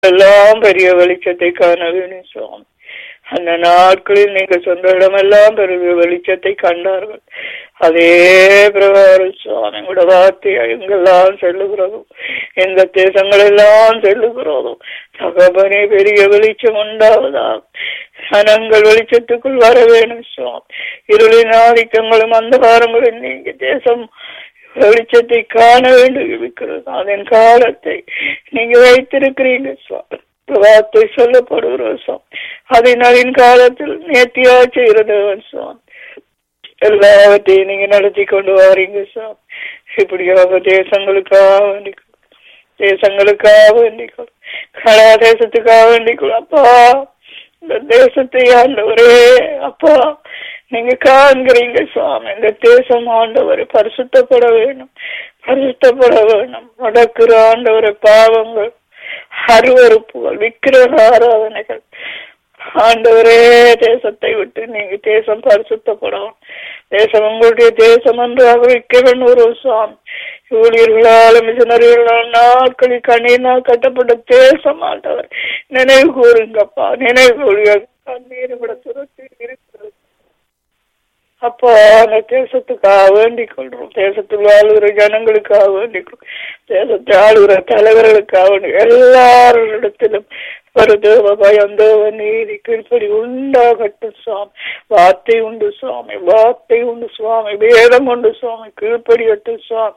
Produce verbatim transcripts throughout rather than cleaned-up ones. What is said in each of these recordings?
எல்லாம் பெரிய வெளிச்சத்தை காண வேணும் சுவாமி. அந்த நாட்களில் நீங்க சொந்த இடமெல்லாம் பெரிய வெளிச்சத்தை கண்டார்கள். அதே பிரகாரம் சுவாமி உங்களோட வார்த்தை எங்கெல்லாம் செல்லுகிறதும் எந்த தேசங்கள் எல்லாம் செல்லுகிறதும் தகப்பனே பெரிய வெளிச்சம் உண்டாவதா. ஜனங்கள் வெளிச்சத்துக்குள் வர வேணும் சுவாமி. இருளின் ஆதிக்கங்களும் அந்தகாரங்களும் நீங்க தேசம் வெளிச்சத்தை காண வேண்டும் இருக்கிறது. அதன் காலத்தை நீங்க வைத்திருக்கிறீங்க சுவாமி. வார்த்தை சொல்லப்படுகிறோம் சுவாமி. அதன் காலத்தில் நேர்த்தியா செய்கிறதவன் சுவாமி. எல்லாவற்றையும் நீங்க நடத்தி கொண்டு வாரீங்க சுவாமி. இப்படியாக தேசங்களுக்காக வேண்டிக்கொள், தேசங்களுக்காக வேண்டிக்கொள், கலா தேசத்துக்காக வேண்டிக்கொள். அப்பா இந்த தேசத்தை ஆண்டவரே அப்பா நீங்க காண்கிறீங்க சுவாமி. இந்த தேசம் ஆண்டவரை பரிசுத்தப்பட வேணும், பரிசுத்தப்பட வேணும். நடக்கிற ஆண்டவரை பாவங்கள், அருவறுப்புகள், விக்கிரக ஆராதனைகள் ஆண்டவரே தேசத்தை விட்டு நீங்க தேசம் பரிசுத்தப்படவும். தேசம் உங்களுடைய தேசம் என்று அறிவிக்க வேண்டும் ஒரு சுவாமி. ஊழியர்களால் மிஷனரிகளால் நாட்களில் கண்ணீரினால் கட்டப்பட்ட தேசம் ஆண்டவர் நினைவு கூறுங்கப்பா. நினைவு கூறுங்க. கண்ணீர் விட துரத்தி இருக்கிறது அப்பா. அந்த தேசத்துக்காக வேண்டிக் கொள்றோம். தேசத்தில் ஆளுகிற ஜனங்களுக்காக வேண்டிக் கொள்றோம். தேசத்தை ஆளுகிற தலைவர்களுக்காக வேண்டி எல்லாரிடத்திலும் ஒரு தேவ பயம், தேவ நீதி கீழ்ப்படி உண்டாகட்டும் சுவாமி. வார்த்தை உண்டு சுவாமி, வார்த்தை உண்டு சுவாமி, வேதம் உண்டு சுவாமி, கீழ்ப்படியட்டும் சுவாமி.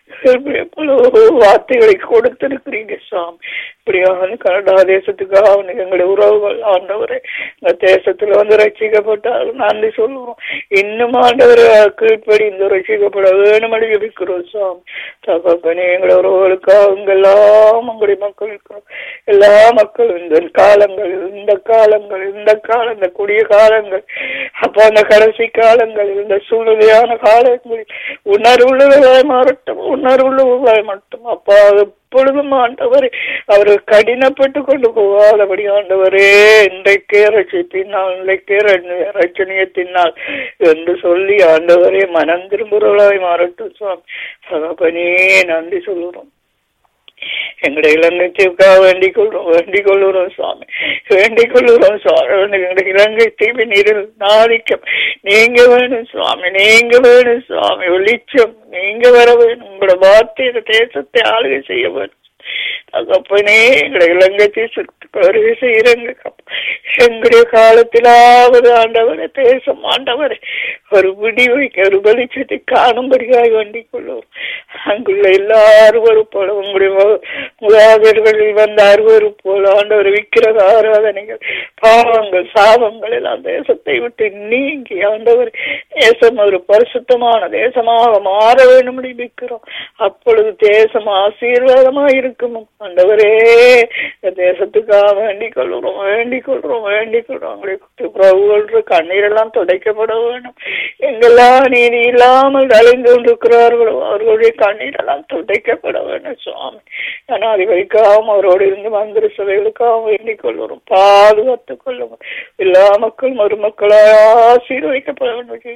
வார்த்தைகளை கொடுத்திருக்கிறீங்க சுவாமி. இப்படியாக கனடா தேசத்துக்காக எங்களுடைய உறவுகள் ஆண்டவரை இந்த தேசத்துல வந்து ரட்சிக்கப்பட்டாலும் நன்றி சொல்லுவோம். இன்னும் ஆண்டவரை கீழ்ப்படி இந்த ரட்சிக்கப்பட வேணும் அடிக்கிறோம் சுவாமி. தகப்பனே எங்களுடைய உறவுகளுக்காக இங்கெல்லாம் உங்களுடைய மக்களுக்கு எல்லா மக்களும் இந்த காலங்கள், இந்த காலங்கள், இந்த காலம், இந்த குடிய காலங்கள், அப்ப அந்த கடைசி காலங்கள், இந்த சூழ்நிலையான காலங்களில் உணர்வுள்ளவர்களாய் மாறட்டும், உணர்வுள்ளவர்களாய் மட்டும் அப்பா எப்பொழுதும் ஆண்டவரே அவர் கடினப்பட்டு கொண்டு போகாதபடி ஆண்டவரே இன்றைக்கே ரட்சிப்பினால், இன்றைக்கே ரட்சணியத்தினால் என்று சொல்லி ஆண்டவரே மனம் திரும்புறவர்களாய் மாறட்டும் சுவாமி. தகப்பனே நன்றி சொல்லுறோம். எங்களுடைய இலங்கைக்காக வேண்டிக் கொள்றோம், வேண்டிக் கொள்ளுறோம் சுவாமி, வேண்டிக் கொள்ளுறோம் சுவாமி. எங்களுடைய இலங்கை தீவி நீரில் நாதிக்கம் நீங்க வேணும் சுவாமி, நீங்க வேணும் சுவாமி. வெளிச்சம் நீங்க வர வேணும். உங்களோட வார்த்தை தேசத்தை ஆளுகை செய்ய வேணும். தகப்பனே எங்களுடைய இலங்கை தேசத்துக்கு வருகை செய்யறங்க. எங்களுடைய காலத்திலாவது ஆண்டவரை தேசம் ஆண்டவரை ஒரு விடிவை ஒரு வெளிச்சத்தை காணும்படியாக வேண்டிக் கொள்ளுவோம். அங்குள்ள எல்லா அருவறுப்போல உங்களுடைய முகாதர்களில் வந்த அருவறுப்போல ஆண்டவர் விக்கிரக ஆராதனைகள், பாவங்கள், சாபங்கள் எல்லாம் தேசத்தை விட்டு நீங்கி ஆண்டவர் தேசம் ஒரு பரிசுத்தமான தேசமாக மாற வேண்டும் விக்கிறோம். அப்பொழுது தேசம் ஆசீர்வாதமாக இருக்கும். ஆண்டவரே தேசத்துக்காக வேண்டிக் கொள்கிறோம், வேண்டிக் கொள்றோம், வேண்டிக் கொள்றோம். அவங்களுடைய கண்ணீரெல்லாம் துடைக்கப்பட வேண்டும். எங்கெல்லாம் நீதி இல்லாமல் அலைந்து கொண்டிருக்கிறார்களோ அவர்களுடைய கண்ணீரெல்லாம் துடைக்கப்பட வேண்டும் சுவாமி. ஜனாதிபதிக்காகவும் அவரோடு இருந்து மந்திர சபைகளுக்காகவும் வேண்டிக் கொள்கிறோம். பாதுகாத்துக் கொள்ளும். எல்லா மக்களும் ஒரு மக்களாக ஆசீர்வதிக்கப்பட வேண்டும்.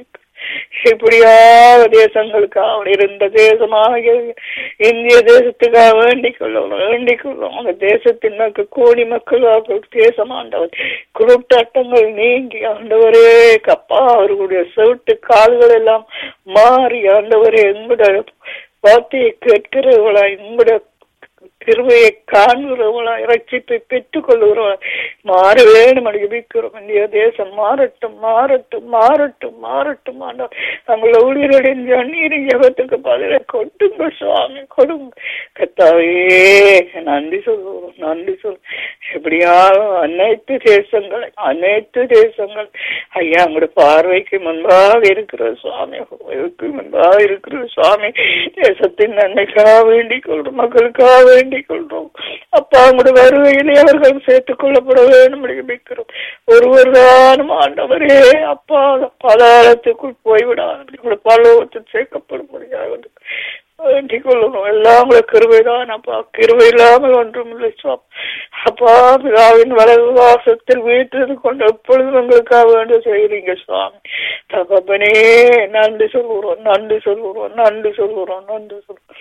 இப்படியாக தேசங்களுக்காக இருந்த தேசமாக இந்திய தேசத்துக்காக வேண்டிக் கொள்ளும், வேண்டிக் கொள்ளும். அந்த தேசத்தின் கோடி மக்களாக தேசம் ஆண்டவர் குருட்டாட்டங்கள் நீங்கி ஆண்டவரே கப்பா அவர்களுடைய செவிட்டு கால்கள் எல்லாம் மாறி ஆண்டவரே எங்களுடைய வார்த்தையை கேட்கிறவர்களா, எங்களுடைய கிருபையை காண்கிறவங்களா, இரட்சிப்பை பெற்றுக் கொள்ளுகிறோம். மாற வேணும் அடிக்கிறோம். இந்திய தேசம் மாறட்டும், மாறட்டும், மாறட்டும், மாறட்டும். ஆண்டவர் தங்களை ஊழியர்களின் ஜன்னீரின் ஜபத்துக்கு பதிலை கொடுங்க சுவாமி, கொடுங்க கத்தாவே. நன்றி சொல்லுவோம், நன்றி சொல்லுவோம். எப்படியாலும் அனைத்து தேசங்களை, அனைத்து தேசங்கள் ஐயா உங்களுடைய பார்வைக்கு முன்பாக இருக்கிற சுவாமி, முன்பாக இருக்கிற சுவாமி. தேசத்தின் நன்மைக்காக வேண்டிக் கொள்றோம், மக்களுக்காக வேண்டிக் கொள்றோம். அப்பா உங்களுடைய வருகையிலே அவர்கள் சேர்த்துக் கொள்ளப்பட வேண்டும் இருக்கிறோம். ஒருவர் தானும் ஆண்டவரே அப்பா பாதாளத்துக்குள் போய்விடாது பலவத்தில் சேர்க்கப்படும் முடியாது வேண்டிக் கொள்ளணும். எல்லாம் உங்களை கிருபைதான் அப்பா, கிருபை இல்லாமல் ஒன்றும் இல்லை சுவாமி. அப்பா பிதாவின் வலது வாசத்தில் வீட்டு கொண்டு எப்பொழுதும் உங்களுக்காக வேண்டும் செய்கிறீங்க சுவாமி. தகப்பனே நன்றி சொல்லுறோம், நன்றி சொல்லுறோம், நன்றி சொல்லுறோம், நன்றி சொல்லுறோம்.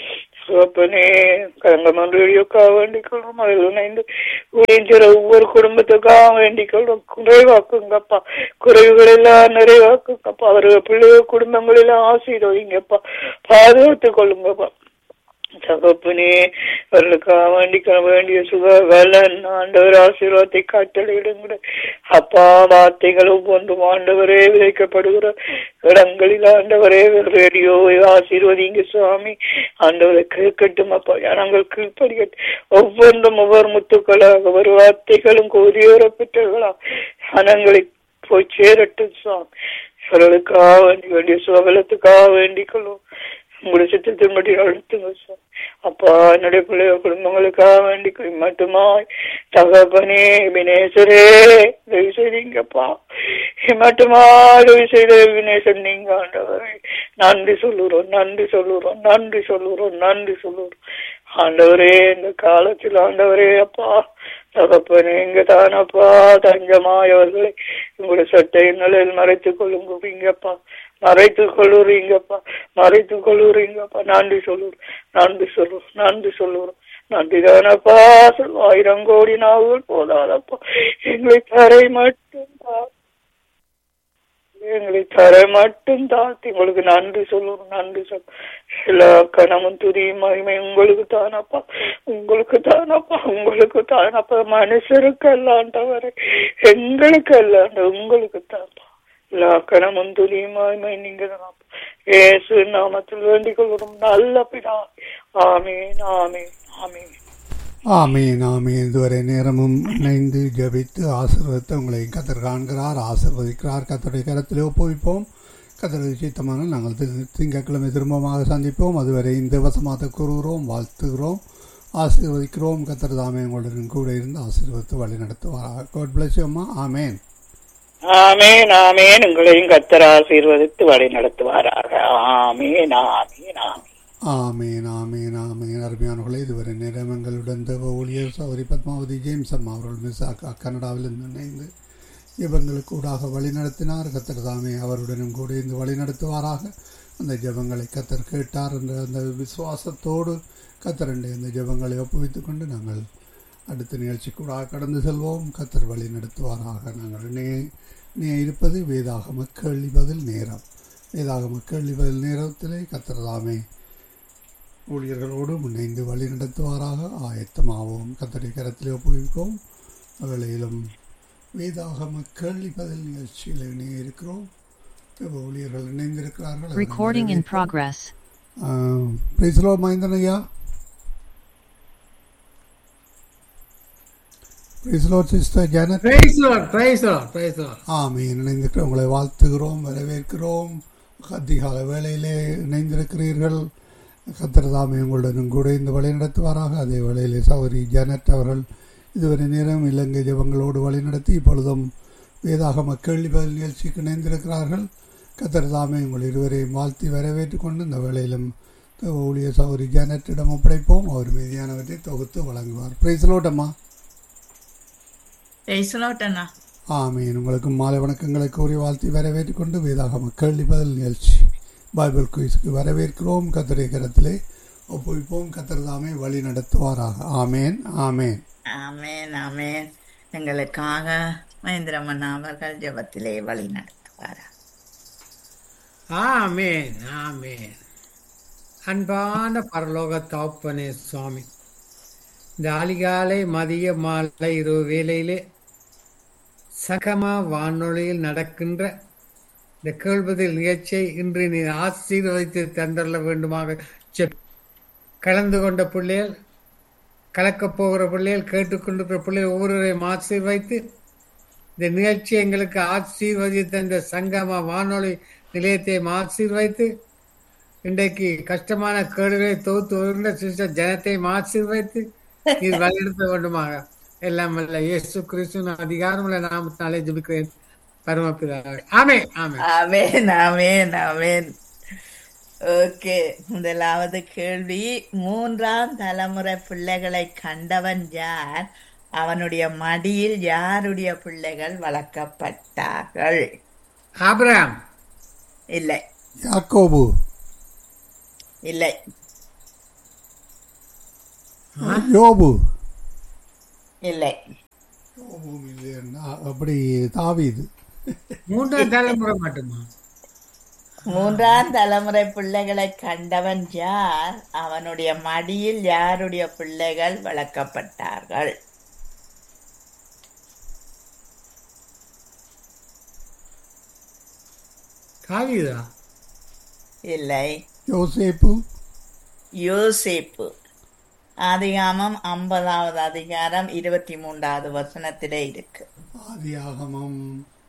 அப்பனே கரங்கமன்றியோக்காக வேண்டிக் கொள்றோம். அதில் இணைந்து உழைஞ்சிற ஒவ்வொரு குடும்பத்துக்காக வேண்டிக் கொள்றோம். குறைவாக்குங்கப்பா, குறைவுகள் எல்லாம் நிறைவாக்குங்கப்பா. அவர்கள் பிள்ளைகள் குடும்பங்கள் எல்லாம் ஆசீர்வதிங்கப்பா, பாதுகாத்துக் கொள்ளுங்கப்பா. தகப்பனே அவர்களுக்காக வேண்டிக்க வேண்டிய சுக வலன் ஆண்டவர் ஆசீர்வாதத்தை கட்டளையிடுங்க அப்பா. வார்த்தைகள் ஒவ்வொன்றும் ஆண்டவரே விதைக்கப்படுகிற இடங்களில் ஆண்டவரே ரேடியோவை ஆசீர்வதிங்க சுவாமி. ஆண்டவரை கேட்கட்டும் அப்பா, நாங்கள் கீழ்படிக்கட்டும். ஒவ்வொன்றும் ஒவ்வொரு முத்துக்களாக ஒரு வார்த்தைகளும் கோதியோர பெற்றர்களா மனங்களை போய் சேரட்டும் சுவாமி. அவர்களுக்காக வேண்டி வேண்டிய சுகலத்துக்காக வேண்டிக் கொள்வோம். உங்களுடைய சித்தத்தின்படி அழுத்துங்க சார் அப்பா. என்னுடைய பிள்ளைய குடும்பங்களுக்காக வேண்டி மட்டுமாய் தகப்பனே வினேசரே உதவி செய்தீங்கப்பா. மட்டுமா உதவி செய்த வினேசன் நீங்க ஆண்டவரே நன்றி சொல்லுறோம், நன்றி சொல்லுறோம், நன்றி சொல்லுறோம், நன்றி சொல்லுறோம் ஆண்டவரே. இந்த காலத்தில் ஆண்டவரே அப்பா தகப்பனே இங்க தானப்பா தஞ்சமாயவர்களை உங்களுடைய சட்டையின் நிலையில் மறைத்துக் கொள்ளுங்கப்பா, மறைத்துக் கொள்ளுறீங்கப்பா, மறைத்துக் கொள்ளுறீங்கப்பா. நன்றி சொல்லுறோம், நன்றி சொல்லுறோம், நன்றி சொல்லுறோம். நன்றி தானப்பா. ஆயிரம் கோடி நாவுகள் போதாதப்பா, எங்களை தரை மட்டும் தான், எங்களை தர மட்டும் தாழ்த்தி உங்களுக்கு நன்றி சொல்லுவோம், நன்றி சொல். எல்லா கணமும் துதியும் மகிமை உங்களுக்கு தானப்பா, உங்களுக்கு தானப்பா, உங்களுக்கு தானப்பா. மனுஷருக்கு அல்லாண்டவரை எங்களுக்கு அல்லாண்ட உங்களுக்கு தான்ப்பா. எல்லா கணமும் துதியும் மகிமை நீங்க தானப்பா. இயேசு நாமத்தில் வேண்டிக் கொள்கிறோம் நல்ல பிதா. ஆமீன், ஆமீன், ஆமீன், ஆமீன், ஆமீன். இதுவரை நேரமும் இணைந்து ஜபித்து ஆசீர்வதித்து உங்களை கத்தர் காண்கிறார், ஆசீர்வதிக்கிறார். கத்தருடைய கரத்திலே ஒப்புவிப்போம். கத்தருடைய சித்தமான நாங்கள் திங்கட்கிழமை திரும்பமாக சந்திப்போம். அதுவரை இந்த வசமாக கூறுகிறோம், வாழ்த்துகிறோம், ஆசீர்வதிக்கிறோம். கத்தர் தாமே உங்களுடன் கூட இருந்து ஆசீர்வதித்து வழி நடத்துவார். காட் பிளஸ் யூ அம்மா. ஆமேன், ஆமேன், ஆமேன். உங்களையும் கத்தர் ஆசீர்வதித்து வழி நடத்துவாராக. ஆமேன், ஆமேன், ஆமேன், ஆமீன், ஆமீன், ஆமீன். அருமையானவர்களே, இதுவரை நேரம் எங்களுடன் தேவ ஊழியர் சௌரி பத்மாவதி ஜேம்ஸ் அம்மா அவர்கள் மிஸ் கனடாவில் இணைந்து ஜபங்களுக்கு கூடாக வழி நடத்தினார். கத்தர் தாமே அவருடனும் கூட இருந்து வழி நடத்துவாராக. அந்த ஜபங்களை கத்தர் கேட்டார் என்ற அந்த விசுவாசத்தோடு கத்தரண்டை அந்த ஜபங்களை ஒப்புவித்துக் கொண்டு நாங்கள் அடுத்த நிகழ்ச்சி கூட கடந்து செல்வோம். கத்தர் வழி நடத்துவாராக. நாங்கள் நே நே இருப்பது வேதாகம கேள்வி பதில் நேரம். வேதாகம கேள்வி பதில் நேரத்திலே கத்தர் தாமே ஊழியர்களோடு முன்னைந்து வழி நடத்துவாராக. ஆயத்தமாகவும் கத்தரை கரத்திலே ஒப்புவிப்போம். வேளையிலும் வேதாகம கேள்வி பதில் நிகழ்ச்சியில் இணைய இருக்கிறோம். ஊழியர்கள் இணைந்திருக்கிறார்கள். Recording in progress. Praise the Lord Mahendran ஐயா. Praise the Lord sister Janet. Praise the Lord, praise the Lord, praise the Lord. ஆமென். இணைந்திருக்கிற உங்களை வாழ்த்துகிறோம், வரவேற்கிறோம். அதிகாலை வேளையிலே இணைந்திருக்கிறீர்கள். கத்தர் தாமே உங்களுடனும் கூட இந்த வழி நடத்துவாராக. அதே வேளையிலே சௌரி ஜானட் அவர்கள் இதுவரை நேரம் இலங்கை ஜபங்களோடு வழி நடத்தி இப்பொழுதும் வேதாகம கேள்வி பதில் நிகழ்ச்சிக்கு இணைந்திருக்கிறார்கள். கத்தர் தாமே உங்கள் இருவரையும் வாழ்த்தி வரவேற்றுக் கொண்டு இந்த வேளையிலும் ஊழியர் சௌரி ஜானட்டிடம் ஒப்படைப்போம். அவர் மீதியானவற்றை தொகுத்து வழங்குவார். பிரைஸ் தி லார்ட் அம்மா. பிரைஸ் தி லார்ட் அண்ணா. ஆமீன். உங்களுக்கு மாலை வணக்கங்களை கூறி வாழ்த்தி வரவேற்றுக் கொண்டு வேதாகம கேள்வி பதில் நிகழ்ச்சி பைபிள் குயிஸ்க்கு வரவேற்கிறோம். கத்தருடைய கரத்திலே ஒப்புவிப்போம். கத்தர் தாமே வழி நடத்துவாராக. ஆமேன், ஆமேன், ஆமேன், ஆமேன். எங்களுக்காக மகேந்திரமண்ணா அவர்கள் ஜெபத்திலே வழி நடத்துவாராக. ஆமேன், ஆமேன். அன்பான பரலோக தகப்பனே சுவாமி, இந்த அதிகாலை மதிய மாலை இரவு வேளையிலே சகமா வானொலியில் நடக்கின்ற இந்த கேள்வதில் நிகழ்ச்சியை இன்று நீ ஆசீர்வதித்து தந்தரல வேண்டுமாக கலந்து கொண்ட பிள்ளைகள், கலக்கப் போகிற பிள்ளைகள், கேட்டுக்கொண்டிருக்கிற பிள்ளைகள் ஒவ்வொருவரையும் ஆசீர்வதித்து இந்த நிகழ்ச்சி எங்களுக்கு ஆசீர்வதித்த இந்த சங்கமா வானொலி நிலையத்தையும் ஆசீர்வதித்து இன்றைக்கு கஷ்டமான கேடுகளை தொகுத்து வருகின்ற சிஸ்டர் ஜனத்தையும் ஆசீர்வதித்து நீ வழிநடத்த வேண்டுமாக எல்லாம் வல்ல இயேசு கிறிஸ்துவின் அதிகாரமுள்ள நாமத்தினாலே ஜெபிக்கிறேன் பரமபிதாவே. ஆமென், ஆமென், ஆமென், ஆமென், ஆமென். ஓகே, முதலாவது கேள்வி, மூன்றாம் தலைமுறை பிள்ளைகளை கண்டவன் யார்? அவனுடைய மடியில் யாருடைய பிள்ளைகள் வளர்க்கப்பட்டார்கள்? ஆபிரகாம் இல்லை, யாக்கோபு இல்லை, யோபு இல்லை. யோபும் இல்லைன்னா அப்படி தாவீது. மூன்றாம் தலைமுறை மட்டுமா? மூன்றாம் தலைமுறை பிள்ளைகளை கண்டவன் யார்? அவனுடைய மடியில் யாருடைய பிள்ளைகள் வளர்க்கப்பட்டார்கள்? தாவீதா? இல்லை. யோசேப்பு. யோசேப்பு. ஆதியாகமம் ஐம்பதாவது அதிகாரம் இருபத்தி மூன்றாவது வசனத்திலே இருக்கு. ஆதியாகமம்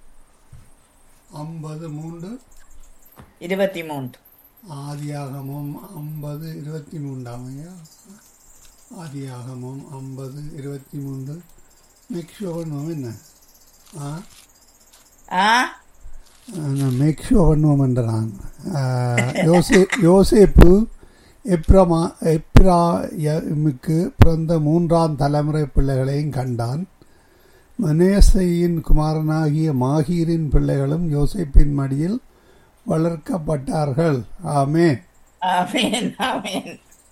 ஐம்பது மூன்று இருபத்தி மூன்று. ஆதியாகமம் ஐம்பது இருபத்தி மூன்றாம் ஐயா. ஆதியாகமம் ஐம்பது இருபத்தி மூன்று மேக்ஷோ பண்ணுவோம். என்ன ஆ ஆ மேக்ஷோ பண்ணுவோம் என்றான். யோசே யோசேப்பு எப்ரமா எப்ராயமுக்கு பிறந்த மூன்றாம் தலைமுறை பிள்ளைகளையும் கண்டான். மனேசையின் குமாரனாகிய மாகீரின் பிள்ளைகளும் யோசேப்பின் மடியில் வளர்க்கப்பட்டார்கள். ஆமென். ஆமென். ஆமென்.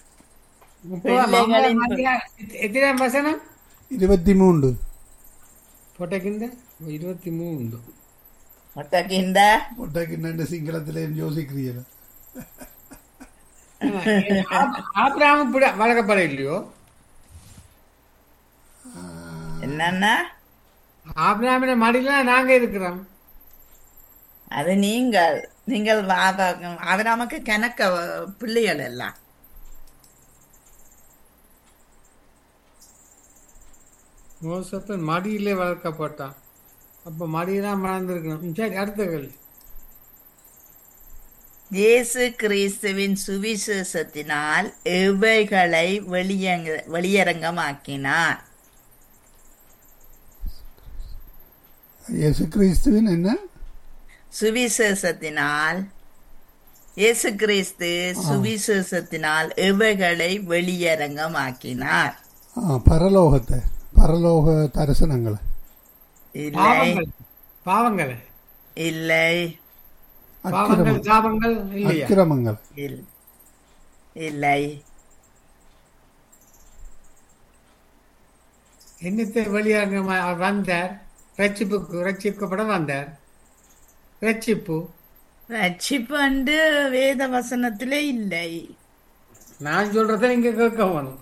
எத்தனாம் வசனம்? இருபத்தி மூன்று. பொட்டக்கிந்த இருபத்தி மூன்று. பொட்டக்கிந்த பொட்டக்கிண்ட சிங்களத்திலே யோசிக்கிறீங்களா? ஆபிரகாம் வளர்க்கப்பட இல்லையோ? என்னன்னா ஆபிரகாமின் மடியில நாங்க இருக்கிறோம். அது நீங்கள் நீங்கள் ஆபிரகாமுக்கு கணக்க பிள்ளைகள் எல்லாம். மோசப்பன் மடியிலே வளர்க்கப்பட்டான். அப்ப மடியெல்லாம் வளர்ந்துருக்கணும். சரி, அடுத்த கேள்வி. இயேசு கிறிஸ்துவின் சுவிசேஷத்தினால் எவைகளை வெளியங்க வெளியரங்கமாக்கினார்? இயேசு கிறிஸ்துவின் என்ன? சுவிசேஷத்தினால் இயேசு கிறிஸ்து சுவிசேஷத்தினால் எவைகளை வெளியரங்கமாக்கினார்? பரலோகத்தை, பரலோக தரிசனங்களை. இல்லை. பாவங்களை இல்லை. அக்கிரமங்கள் இல்லை. என்னத்தை வெளியாக வந்தார்? ரட்சிப்புக்கு ரட்சிக்கப்பட வந்தார். ரட்சிப்பு ரட்சிப்பு வந்து வேத வசனத்திலே இல்லை. நான் சொல்றத நீங்க கேட்க வேணும்.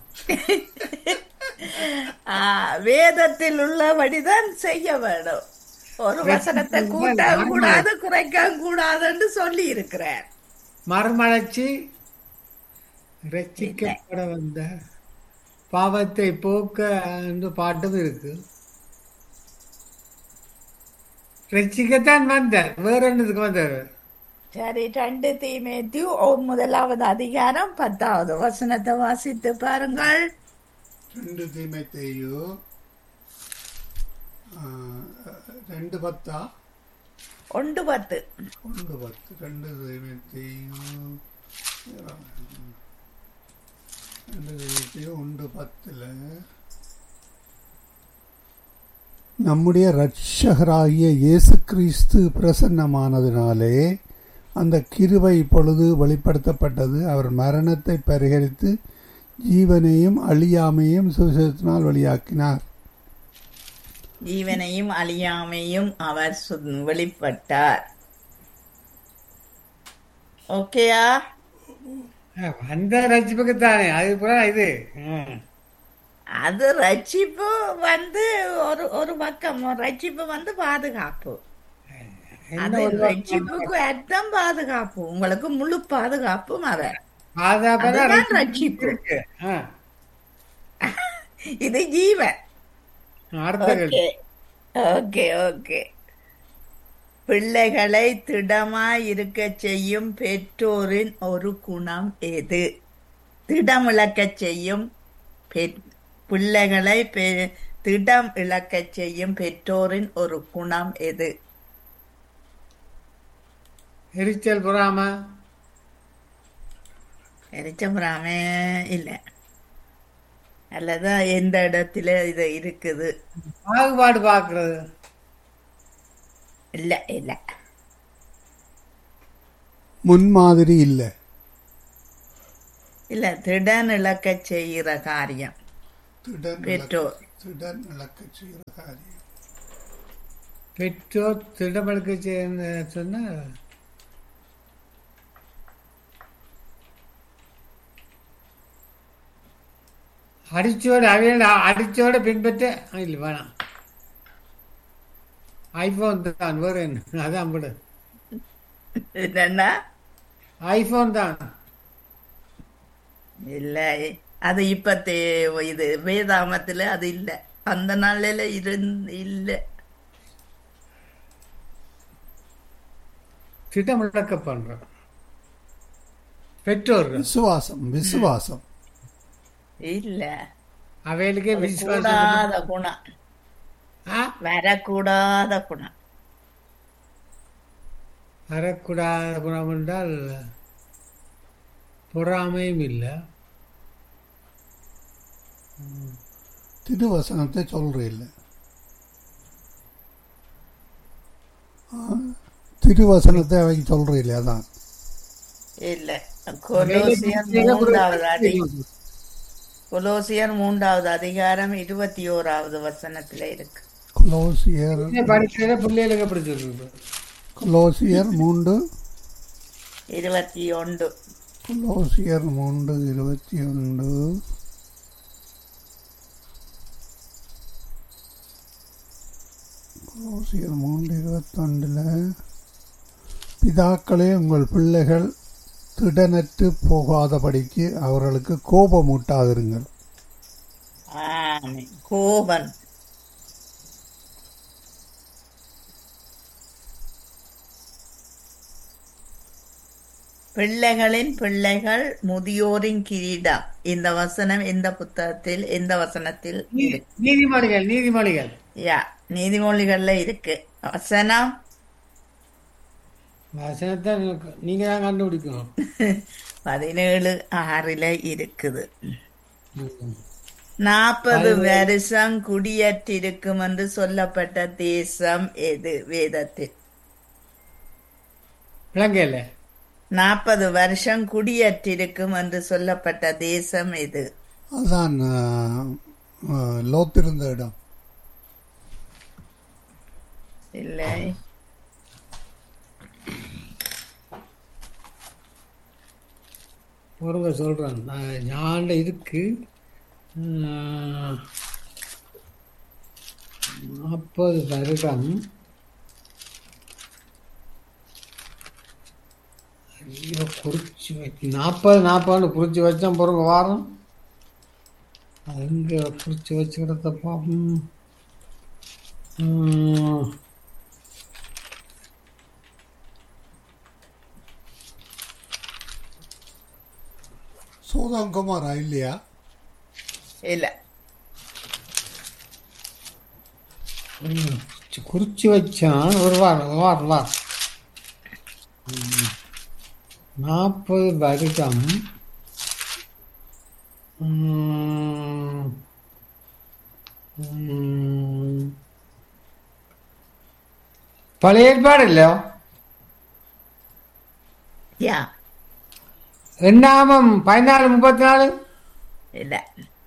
வேதத்தில் உள்ளபடிதான் செய்ய வேணும். ஒரு வசனத்தை கூட்ட கூடாது, குறைக்க கூடாதுன்னு சொல்லி இருக்கிறார். மறுமலர்ச்சி ரட்சிக்கப்பட வந்த பாவத்தை போக்க என்று பாட்டும் இருக்கு. ரட்சிக்கத்தான் வந்தார், வேற என்னதுக்கு வந்தார்? சரி, ரெண்டு தீமோத்தேயு முதலாவது அதிகாரம் பத்தாவது வசனத்தை வாசித்து பாருங்கள். ரெண்டு தீமோத்தேயு ரெண்டு பத்தா ஒன்று பத்து ஒன்று பத்து ரெண்டு தீமோத்தேயு ரெண்டு தீமோத்தேயு ஒன்று பத்துல நம்முடைய இரட்சகராகிய இயேசு கிறிஸ்து பிரசன்னமானதினாலே அந்த கிருபை இப்பொழுது வெளிப்படுத்தப்பட்டது. அவர் மரணத்தை பரிகரித்து ஜீவனையும் அழியாமையும் சுவிசேஷத்தினால் வெளியாக்கினார். ஜீவனையும் அழியாமையும் அவர் வெளிப்பட்டார். ஓகேயா? அந்த ரட்சிப்புக்கு தானே அது புறா இது. அது ரட்சிப்பு வந்து ஒரு ஒரு பக்கம், ரட்சிப்பு வந்து பாதுகாப்பு. அது ரட்சிப்புக்கு அர்த்தம் பாதுகாப்பு. உங்களுக்கு முழு பாதுகாப்பும் அவர் ரட்சிப்பு. இது ஜீவன். Okay okay. பிள்ளைகளை திடமாய் இருக்க செய்யும் பெற்றோரின் ஒரு குணம் எது? திடம் இழக்க செய்யும் பிள்ளைகளை திடம் இழக்க செய்யும் பெற்றோரின் ஒரு குணம் எது? எரிச்சல் பொறாம. எரிச்சல் பொறாம இல்ல. அல்லது எந்த இடத்துல இது இருக்குது? பாகுபாடு பாக்குறது இல்ல இல்ல. முன்மாதிரி இல்ல. இல்ல, திடன் இழக்க செய்கிற காரியம். திடன் பெற்றோர். இழக்க- திடன் இழக்கச் செய்கிற காரியம். பெற்றோர் திடமலுக்கு சொன்னா அடிச்சோட அவையோட அடிச்சோட பின்பற்ற இல்லை வேணாம். ஐபோன் தான் வேற என்ன அதான் விடு. என்னன்னா ஐபோன் தான். இல்ல அது இப்ப தே- இது வேதாமத்துல அது இல்ல, அந்த நாள்ல இருந்து இல்ல. திட்டமிழக்க பண்ற பெற்றோர்கள் விசுவாசம் விசுவாசம் இல்ல அவைகளுக்கே விசுவாசம் கூடாத குணம், ஆ? வரக்கூடாத குணம். வரக்கூடாத குணம் என்றால் பொறாமையும் இல்லை. திருவசனத்தை சொல்றேன். திருவசனத்தை அவைக்கு சொல்றேன். அதான் இல்ல கொலோசியர் மூன்றாவது அடி கொலோசியர் மூன்றாவது அதிகாரம் இருபத்தி ஓராவது வசனத்துல இருக்கு. கொலோசியர் படிக்கிற பிள்ளைகளுக்கு எப்படி சொல்றது? கொலோசியர் மூன்று இருபத்தி ஒன்று. கொலோசியர் மூன்று இருபத்தி ஒன்று. கொலோசியர் மூன்று இருபத்தொன்றுல பிதாக்களே உங்கள் பிள்ளைகள் திடனற்று போகாதபடிக்கு அவர்களுக்கு கோபமூட்டாதிருங்கள். ஆமென். கோபன் பிள்ளைகளின் பிள்ளைகள் முதியோரின் கிரீடம். இந்த வசனம் எந்த புத்தகத்தில் எந்த வசனத்தில் இருக்கு? நீதிமொழிகள் நீதிமொழிகள் யா நீதிமொழிகள்ல இருக்கு வசனம். வசனத்தை நீங்க தான் கண்டுபிடிக்கணும். பதினேழு ஆறில இருக்குது. நாற்பது வருஷம் குடியேற்றிருக்கும் என்று சொல்லப்பட்ட தேசம் எது வேதத்தில்? விளங்கல. நாற்பது வருஷம் குடியேற்றிருக்கும் என்று சொல்லப்பட்ட தேசம் எது? அதான் லோத்திருந்த இடம். இல்லை, ஒருங்க சொல்றேன் ஞாண்ட இருக்கு. நாற்பது வருடம் குறிச்சு வச்சு நாற்பது நாற்பது குறிச்சு வச்சேன். பொருங்க வாரம் அங்க குறிச்சு வச்சுக்கிட்டப்பா. சோதங்குமாரா இல்லையா? இல்ல, குறிச்சு வச்சான் ஒரு வாரம் வாரம் வாரம் நாற்பது வருடம். பழைய ஏற்பாடு இல்லையோ? யா எண்ணாமம் பதினாலு முப்பத்தி நாலு. இல்ல.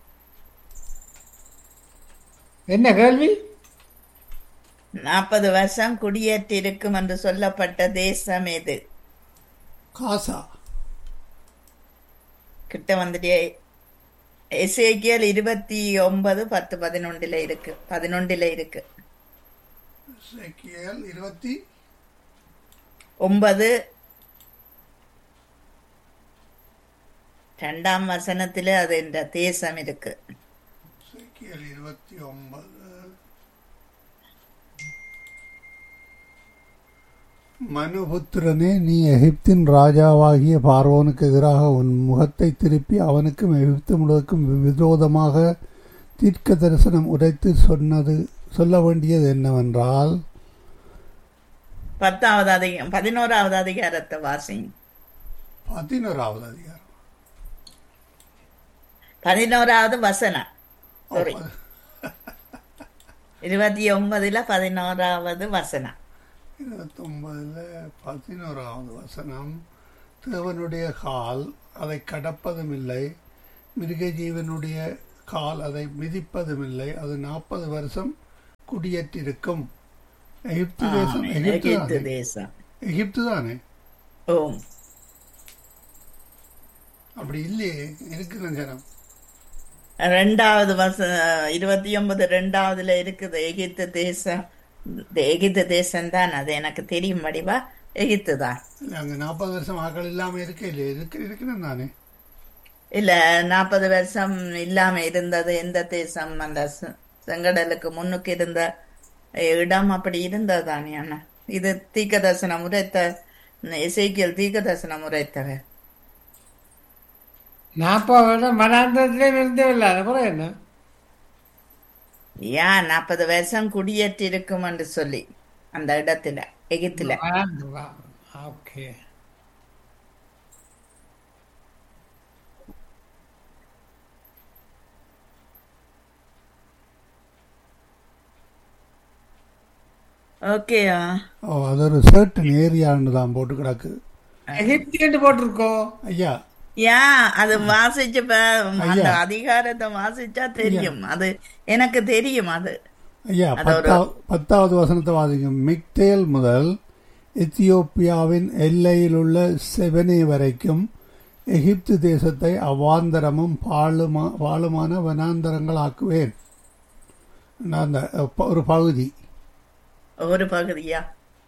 என்ன கேள்வி? நாற்பது வருஷம் குடியேற்றிருக்கும் என்று சொல்லப்பட்ட தேசம் எது? காசா. கிட்ட வந்துட்டே. எசேக்கியேல் இருபத்தி ஒன்பது பத்து பதினொன்றுல இருக்கு. பதினொன்றுல இருக்கு. எசேக்கியேல் இருபத்தி ஒன்பது ரெண்டாம் வசனத்துல அது என்ற தேசம் இருக்கு. எசேக்கியேல் இருபத்தி ஒன்பது. மனுபுத்திரனே, நீ எகிப்தின் ராஜாவாகிய பார்வோனுக்கு எதிராக உன் முகத்தை திருப்பி அவனுக்கும் எகிப்து முழுவதுக்கும் விரோதமாக தீர்க்க தரிசனம் உரைத்து சொன்னது சொல்ல வேண்டியது என்னவென்றால், பத்தாவது அதிகாரம் பதினோராவது அதிகாரத்தை வாசிங்க. பதினோராவது அதிகாரம் பதினோராவது வசனம். சாரி, இருபத்தி ஒன்பதுல பதினோராவது வசனம். இருபத்தி ஒன்பதுல பதினோராவது வசனம். தேவனுடைய கால் அதை கடப்பதும் இல்லை, மிருக ஜீவனுடைய கால் அதை மிதிப்பதும் இல்லை. அது நாற்பது வருஷம் குடியேற்றிருக்கும். எகிப்து தேசம் ஆமென். எகிப்து எகிப்து தானே? தேசம். எகிப்து தானே? ஓம். அப்படி இல்லையே, இருக்கிற ஜனம். ரெண்டாவது வருஷம் இருபத்தி ஒன்பது ரெண்டாவதுல இருக்குது எகிப்து தேசம். இந்த எகிப்து தேசம் தான், அது எனக்கு தெரியும் வடிவா. எகிப்து தான். இல்ல, அங்க நாற்பது வருஷம் ஆக்கள் இல்லாம இருக்க இல்லையே, இருக்கு இருக்கிறேன் தானே. இல்ல, நாற்பது வருஷம் இல்லாம இருந்தது எந்த தேசம்? அந்த செ- செங்கடலுக்கு முன்னுக்கு இருந்த இடம் அப்படி இருந்தது தானே அண்ணா. இது தீர்க்க தரிசனம் உரைத்த எசேக்கியேல் தீர்க்க தரிசனம் உரைத்தவர். நாற்பது வருடம் மனாந்தரத்திலே இருந்தவில்லை, அப்புறம் என்ன? ஏன் நாற்பது வருஷம் குடியேற்றி இருக்கும் என்று சொல்லி அந்த இடத்துல எகிப்துல. ஓகே. ஓகேயா? ஓ, அது ஒரு சர்டன் ஏரியான்னு தான் போட்டு கிடக்கு. எகிப்து போட்டிருக்கோம் ஐயா, ஏன் அது வாசிச்ச ப- அந்த ஐயா. அதிகாரத்தை வாசிச்சா தெரியும். அது எனக்கு தெரியும். அது ஐயா, அது ஒரு பத்தாவது பத்தாவது வசனத்தை வாசிங்க. மிக்தேல் முதல் எத்தியோப்பியாவின் எல்லையில் உள்ள செவனே வரைக்கும் எகிப்து தேசத்தை அவாந்தரமும் பாழுமா பாழுமான வனாந்தரங்கள் ஆக்குவேன். நான் அந்த ப- ஒரு பகுதி. ஒரு பகுதியா?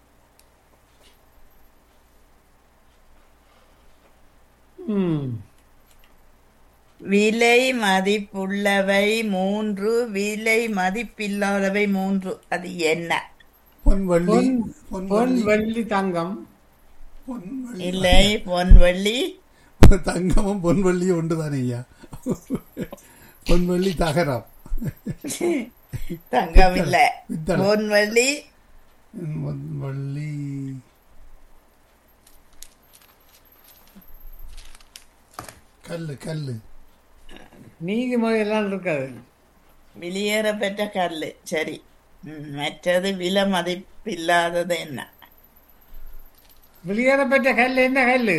ம் விலை மதிப்புள்ளவை மூன்று, விலை மதிப்பில்லாதவை மூன்று. அது என்ன? பொன்வள்ளி பொன் பொன் பொன்வள்ளி வெள்ளி தங்கம். பொன்வள்ளி இல்லை, பொன் வெள்ளி. தங்கமும் பொன்வள்ளியும் ஒன்று தானே ஐயா. பொன்வள்ளி தகரம். தங்கம் இல்ல, பித்தளை. பொன் வெள்ளி. பொன்வள்ளி கல்லு கல்லு நீதிமொழி எல்லாம் இருக்காது. வெளியேற பெற்ற கல்லு. சரி. ம், மற்றது விலை மதிப்பில்லாதது என்ன? வெளியேறப்பட்ட கல் என்ன கல்?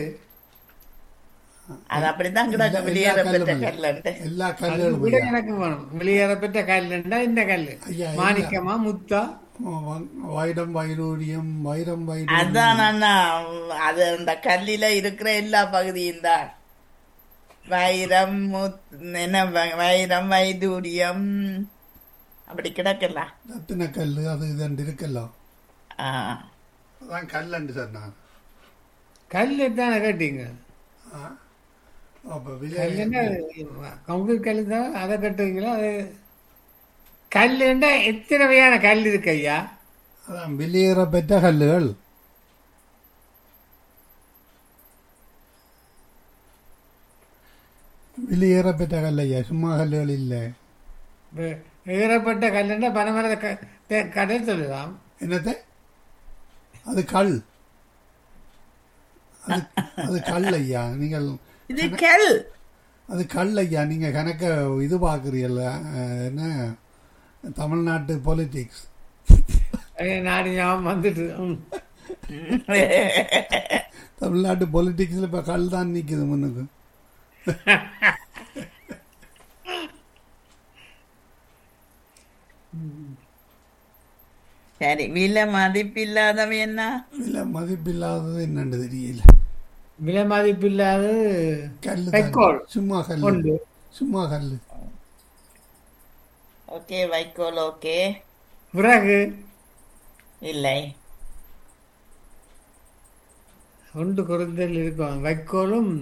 அது அப்படித்தான் கிடக்கு. எல்லா- வெளியேற எல்லா பெற்ற கல்லும் கல்லுன்ட்டு. எல்லா அது கல்லுகளும் கூட ஐயா. எனக்கு வேணும். வெளியேறப்பட்ட கல்லுண்டா இந்த கல்லு ஐயா, இல்ல. மாணிக்கமா முத்தா? வ- வைரம் வைரூரியம் வைரம் வைரூரியம் அதான் அண்ணா, அது அந்த கல்லில இருக்கிற எல்லா பகுதியும் தான். வைரம் முத்- என்ன வ- வைரம் வைடூரியம் அப்படி கிடக்கல. ரத்தின கல்லு அது இது இருக்கலாம். ஆ. அதான் கல்லண்டு சார் நான். கல்லு தானே கேட்டீங்க. ஆ. அப்ப விலை கல்லுன்னா கவுண்டர் கல்லு தான், அதை கட்டுவீங்களா? அது கல்லுண்டா எத்தனை வகையான கல் இருக்கு ஐயா? அதான் வெளியேற பெற்ற கல்லுகள். வெளியேற பெற்ற கல் ஐயா, சும்மா கல்லுகள் இல்லை. ஏறப்பட்ட கல்லுண்டா பனமரத்தை க- தே- கடை சொல்லலாம். என்னத்தை? அது கல். அது அது கல் ஐயா. நீங்கள் இது கல். அது கல் ஐயா. நீங்க கணக்க இது பாக்குறீங்கல்ல, அஹ், என்ன தமிழ்நாட்டு பொலிட்டிக்ஸ். நாடு ஞாபகம் வந்துட்டு. ம். தமிழ்நாட்டு பொலிட்டிக்ஸ்ல இப்ப கல் தான் நிக்குது முன்னுக்கு. சரி, விலை மதிப்பில்லாதவை என்ன? இல்ல, மதிப்பில்லாதது என்னன்னு தெரியல. விலை மதிப்பில்லாது கல்லு தான். வைக்கோல் சும்மா கல்லு. உண்டு. சும்மா கல்லு. ஓகே, வைக்கோல். ஓகே, விறகு இல்லை. ஒன்று குறைந்தல் இருக்கும். வைக்கோலும்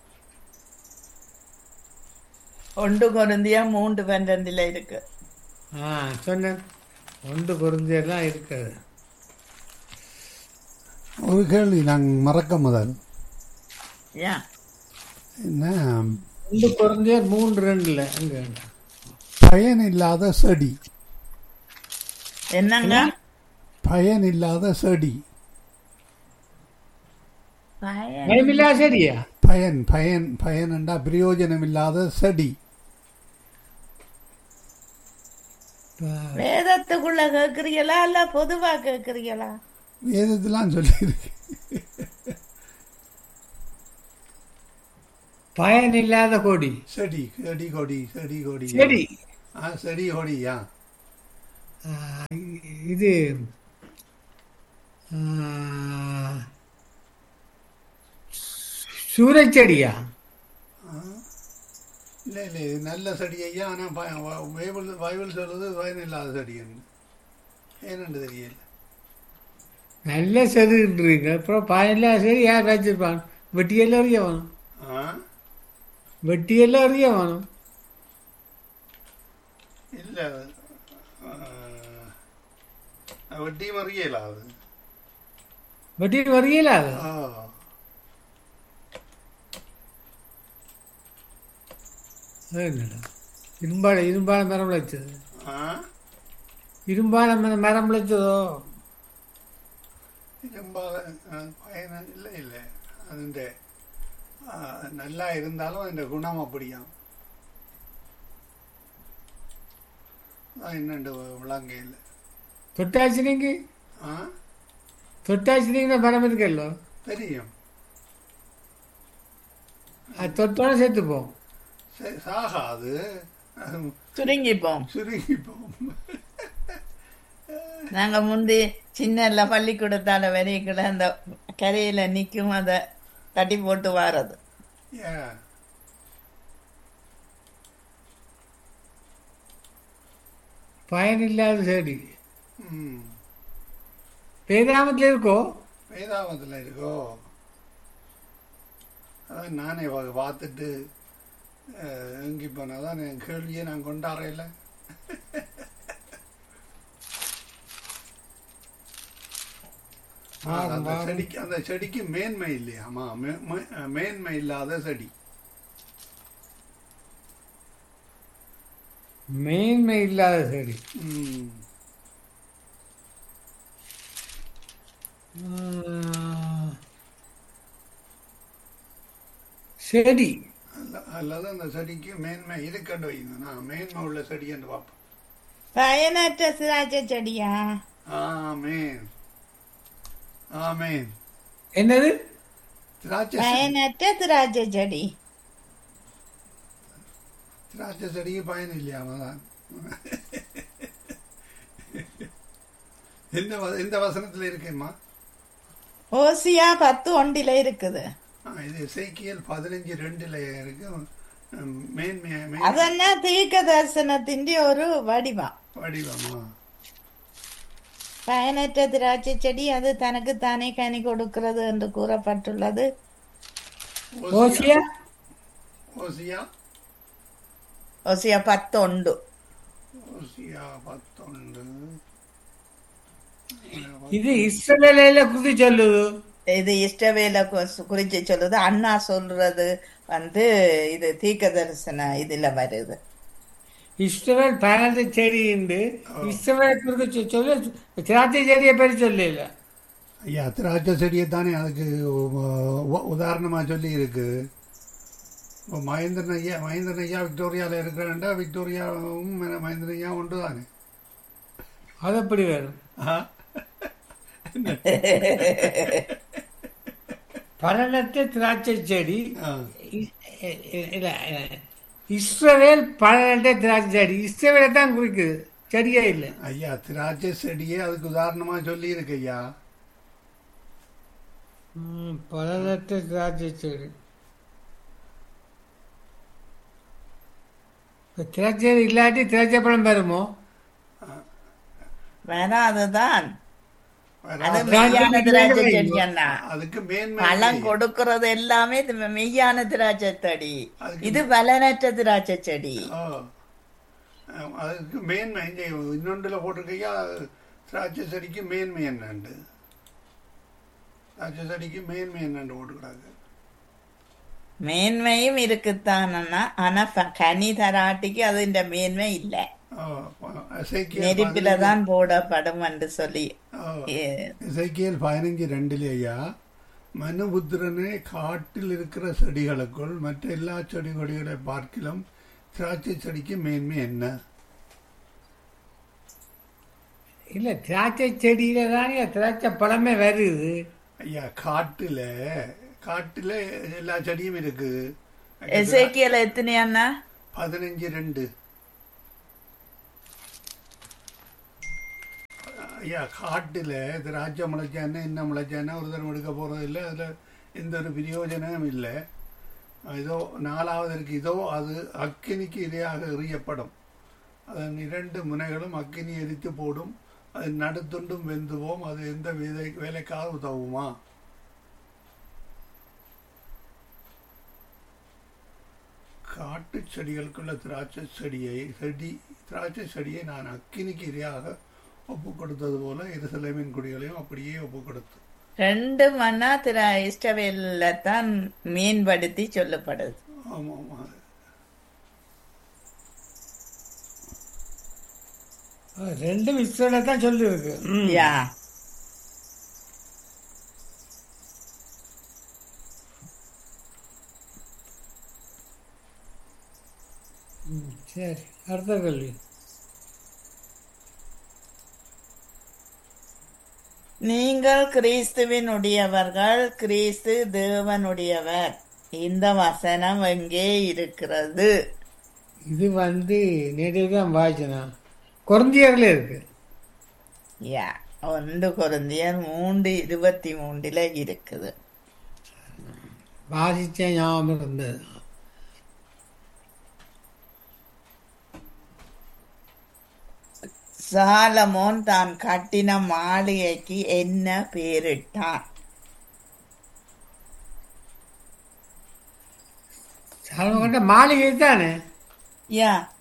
ஒன்று குருந்தியா மூன்று பன்னெண்டுல இருக்கு. ஆ சொன்னேன், ஒன்று குறைந்தெல்லாம் இருக்குது. ஒரு கேள்வி நான் மறக்க முதல். ஏன்? என்ன? ஒன்று குறைந்தர் மூன்று ரெண்டுல அங்க பயன் இல்லாத செடி. என்னங்க? பயன் இல்லாத செடி. பயன். பயமில்லா சரியா? பயன் பயன் பயன் என்றா பிரயோஜனம் இல்லாத செடி. வேதத்துக்குள்ள கேக்குறீங்களா இல்ல பொதுவா கேக்குறீங்களா? வேதத்திலாம் சொல்லியிருக்கு. பயன் இல்லாத கொடி. செடி செடி கொடி செடி கொடி செடி. ஆ செடி கொடியா. ஆ, இது ஆ, சூரச்செடியா? இல்லை இல்லை இது நல்ல செடி ஐயா. ஆனால் பைபிள் பைபிள் சொல்லுது பயன் இல்லாத செடின்னு. ஏன்னு தெரியல. நல்ல செடின்றீங்க, அப்புறம் பயனில்லாத செடி யார் வச்சிருப்பாங்க? வெட்டியெல்லாம் அறிய வேணும். ஆ வெட்டியெல்லாம் அறிய வேணும். இல்லை வட்டி மறியல அது. வெட்டிட்டு வரையில அது ஆ என்னடா இரும்பால இரும்பால மரம் விளைச்சது. ஆ இரும்பால மரம் மரம் விளைச்சதோ? இரும்பால பயன் இல்லை இல்லை. അതിൻ്റെ நல்லா இருந்தாலும் അതിൻ്റെ குணம் அப்படியாம். என்னண்டு விளங்கையில் தொட்டாச்சு நீங்க ஆ தொட்டாச்சு நீங்க மரம் இருக்கല്ലോ தெரியும். அது தொட்டோட சேர்த்துப்போம். சே- சாகாது. அது சுருங்கிப்போம். சுருங்கிப்போம். நாங்க முந்தி சின்ன பள்ளிக்கூடத்தால வரைக்குள்ள அந்த கரையில நிக்கும், அத தட்டி போட்டு வாரது. ஏன் பயனில்லாத செடி ம் வேதாமத்தில் இருக்கோ? வேதாமத்தில் இருக்கோ? அதான் நானே பா- பார்த்துட்டு எங்கி போனால் தான் என் கேள்வியை நான் கொண்டாடுறேன்ல. ஆ, அந்த செடிக்கு அந்த செடிக்கு மேன்மை இல்லையாமா. மே- மே- மேன்மை இல்லாத செடி. மேன்மை இல்லாத செடி. ம் ஆ, செடி அல்ல அல்லது அந்த செடிக்கு மேன்மை இருக்கண்டு வைங்க. நான் மேன்மை உள்ள செடி என்று பார்ப்பேன். பயனற்ற திராட்சை செடியா? ஆமேன் ஆமேன். என்னது? திராட்சை செடி பயனற்ற திராட்சை செடி. திராட்சை செடிக்கு பயன் இல்லையாமா தான். என்ன வ- எந்த வசனத்தில் இருக்கேம்மா? ஓசியா பத்து ஒண்டில இருக்குது. ஆ, இது எசேக்கியேல் பதினஞ்சு ரெண்டுல இருக்கு. ம், மேன்மை மேன் அதென்ன தீர்க்க தரிசனத்தின் ஒரு வடிவம். வடிவமா. பயனற்ற திராட்சை செடி அது தனக்கு தானே கனி கொடுக்கிறது என்று கூறப்பட்டுள்ளது. ஓசியா ஓசியா ஓசியா பத்தொண்டு. ஓசியா பத்தொண்டு. இது இஸ்ரவேலையில குறி சொல்லுது. இது இஷ்டவேல கு- குறிச்சு சொல்லுது. அண்ணா சொல்றது வந்து இது தீர்க்க தரிசன இதுல வருது. இஸ்ரவேல் பயனற்ற செடி உண்டு. இஸ்ரவேல் குறித்து சொல்லு, திராட்சை செடியை பற்றி சொல்லல. ஐயா திராட்சை செடியை தானே அதுக்கு உ- உதாரணமா சொல்லி இருக்கு. இப்போ மகேந்திரன் ஐயா மகேந்திரன் ஐயா விக்டோரியாவில் இருக்கிறாண்டா, விக்டோரியாவும் மகேந்திரன் ஐயா ஒன்று தானே. அது எப்படி வரும்? ஆ பலனற்ற திராட்சை செடி ஆ. இ- இ- இ- இல்ல, இஸ்ரவேல் பலனற்ற திராட்சை செடி இஸ்ரவேலை தான் குறிக்குது, செடியே இல்லை. ஐயா திராட்சை செடியே அதுக்கு உதாரணமா சொல்லி இருக்கு ஐயா. ம், பலனற்ற திராட்சை செடி. இப்ப திராட்சை இல்லாட்டி திராட்சை பழம் வருமோ? வராதுதான். அது வராது. மெய்யான திராட்சை செடி அண்ணா. அதுக்கு மேன்மை பழம் இல்லை. கொடுக்கறது எல்லாமே இது மெய்யான திராட்சை செடி. அதுக்கு இது பலனற்ற திராட்சை செடி. ஓ. அஹ், அதுக்கு மேன்மை இங்க இன்னொன்றுல போட்டிருக்கையா திராட்சை செடிக்கு மேன்மை என்னண்டு. திராட்சை செடிக்கு மேன்மை என்னண்டு போட்டுக்கிறாங்க. மேன்மையும் இருக்குத்தான் அண்ணா. ஆனா ப- கனி தராட்டிக்கு அது இந்த மேன்மை இல்லை. ஓ, எசேக்கியேல் நெருப்பில தான் போடப்படும் என்று சொல்லி ஓ, ஏ- எசேக்கியேல் பதினஞ்சு ரெண்டுல ஐயா, மனுபுத்திரனே காட்டில் இருக்கிற செடிகளுக்குள் மற்ற எல்லா செடி கொடிகளை பார்க்கிலும் திராட்சை செடிக்கு மேன்மை என்ன? இல்ல, திராட்சை செடியில தானே திராட்சை பழமே வருது. ஐயா காட்டுல காட்டுல எல்லா செடியும் இருக்கு. எசேக்கியேல் எத்தனை அண்ணா? பதினஞ்சு ரெண்டு. ஐயா காட்டில் இது ராஜ்யம் முளைச்சானே என்ன முளைச்சானே ஒரு தரம் எடுக்க போகிறது இல்லை, அதில் எந்த ஒரு பிரயோஜனமும் இல்லை. இதோ நாலாவது இருக்கு, இதோ அது அக்கினிக்கு இரையாக எறியப்படும், அதன் இரண்டு முனைகளும் அக்கினி எரித்து போடும், அது நடுத்துண்டும் வெந்துவோம், அது எந்த விதை வேலைக்காக உதவுமா? காட்டு செடிகளுக்குள்ள திராட்சை செடியை செடி திராட்சை செடியை நான் அக்கினிக்கு இரையாக ஒப்பு கொடுத்தது போல எருசலேமின் குடிகளையும் அப்படியே ஒப்பு கொடுத்து. ரெண்டு மண்ணா திரு இஷ்டவேல தான் மீன்படுத்தி சொல்லப்படுது. ஆமா ஆமா, ரெண்டும் இஸ்ரேல தான் சொல்லி இருக்கு. யா சரி, அடுத்த கேள்வி. நீங்கள் கிறிஸ்துவின் உடையவர்கள், கிறிஸ்து தேவனுடையவர். இந்த வசனம் எங்கே இருக்கிறது? இது வந்து நேற்று தான் வாய்ச்சனா கொரிந்தியர்ல இருக்கு. யா ஒன்று கொரிந்தியர் மூன்று இருபத்தி மூன்றுல இருக்குது. வாசிச்ச ஞாபகம் இருந்தது. சாலமோன் தான் கட்டின மாளிகைக்கு என்ன பேரிட்டான்? சாலமோன் கட்ட மாளிகை தானே. யா